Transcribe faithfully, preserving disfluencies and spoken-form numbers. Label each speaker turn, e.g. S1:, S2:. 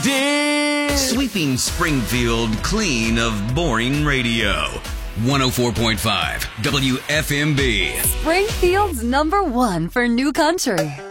S1: dig.
S2: Sweeping Springfield clean of boring radio. one oh four point five W F M B.
S3: Springfield's number one for new country.